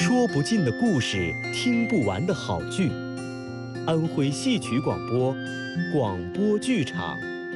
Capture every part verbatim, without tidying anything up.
说不尽的故事，听不完的好剧。安徽戏曲广播，广播剧场。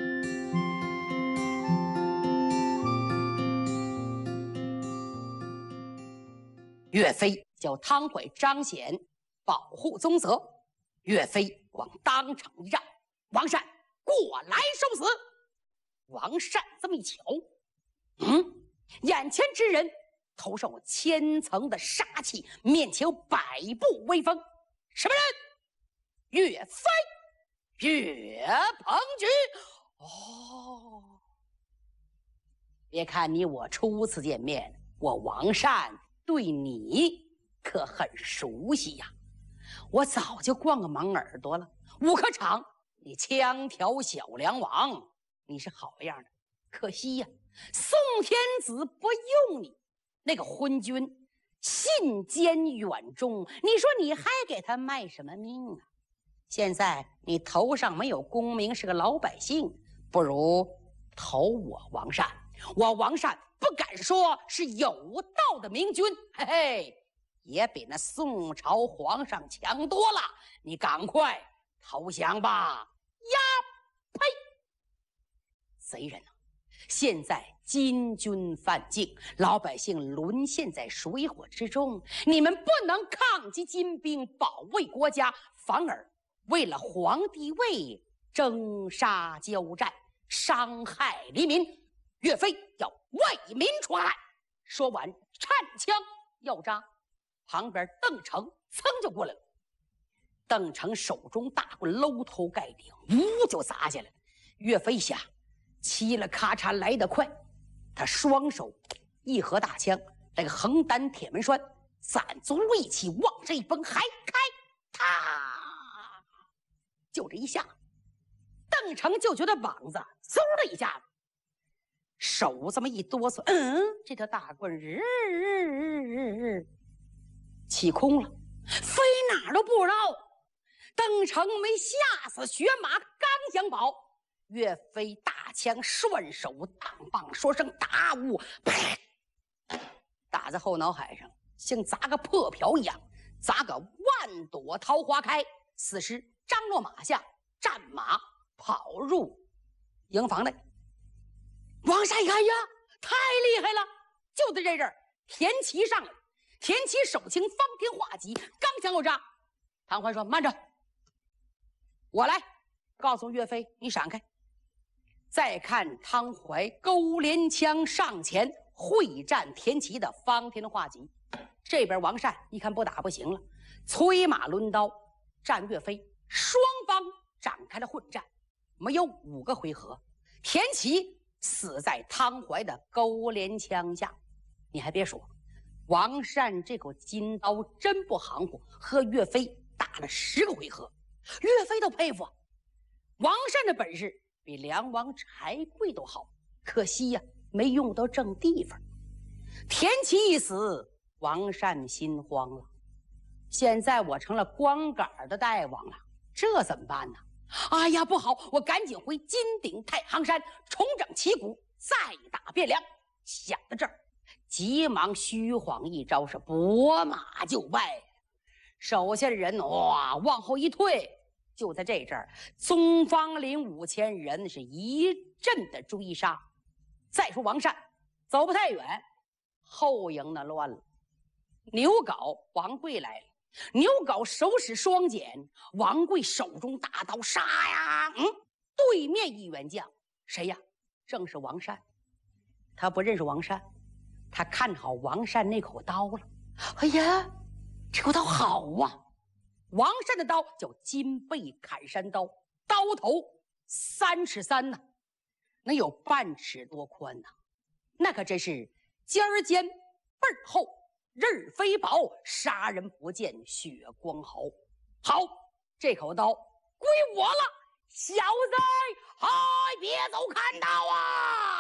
岳飞叫汤怀、张显保护宗泽，岳飞往当场一站，王善过来受死。王善这么一瞧，嗯，眼前之人头上有千层的杀气，面前有百步威风，什么人？岳飞，岳鹏举。哦，别看你我初次见面，我王善对你可很熟悉呀，我早就惯个盲耳朵了。武科场你枪挑小梁王，你是好样的，可惜呀，宋天子不用你，那个昏君信奸远忠，你说你还给他卖什么命啊？现在你头上没有功名，是个老百姓，不如投我王善。我王善不敢说是有道的明君，嘿嘿，也比那宋朝皇上强多了。你赶快投降吧！呀，呸！贼人啊！现在金军犯境，老百姓沦陷在水火之中，你们不能抗击金兵，保卫国家，反而为了皇帝位征杀交战，伤害黎民。岳飞要为民除害。说完颤枪要扎，旁边邓成噌就过来了。邓成手中大棍搂头盖顶，呜就砸下来了。岳飞下嘁了咔嚓来得快，他双手一合大枪，那个横担铁门栓，攒足力气往这一崩，还开，他就这一下，邓成就觉得膀子嗖的一下子，手这么一哆嗦，嗯，这条大棍日日日日日起空了，飞哪儿都不知道。邓成没吓死，血马刚想跑，岳飞大枪顺手当棒说声大雾，啪，打在后脑海上，像砸个破瓢一样，砸个万朵桃花开。死尸张落马下，战马跑入营房内。王善一看呀，太厉害了！就在这阵儿，田齐上来，田齐手擎方天画戟，刚想要扎，唐桓说：“慢着，我来。”告诉岳飞：“你闪开。”再看汤怀勾连枪上前会战田齐的方天画戟，这边王善一看不打不行了，催马抡刀战岳飞，双方展开了混战，没有五个回合，田齐死在汤怀的勾连枪下。你还别说，王善这口金刀真不含糊，和岳飞打了十个回合，岳飞都佩服。王善的本事比梁王柴贵都好，可惜呀，没用到正地方。田齐一死，王善心慌了，现在我成了光杆的大王了，这怎么办呢？哎呀，不好！我赶紧回金顶太行山重整旗鼓，再打汴梁。想到这儿，急忙虚晃一招，是拨马就败。手下的人哇往后一退，就在这阵儿，宗方林五千人是一阵的追杀。再说王善走不太远，后营呢乱了。牛皋、王贵来了。牛皋手使双锏，王贵手中大刀，杀呀！嗯，对面一员将，谁呀？正是王善。他不认识王善，他看好王善那口刀了。哎呀，这口刀好啊！王善的刀叫金背砍山刀，刀头三尺三呐、啊，能有半尺多宽呐、啊，那可真是尖儿尖，背儿厚。刃飞薄，杀人不见血光毫。好，这口刀归我了，小子，嗨，别走，看刀啊！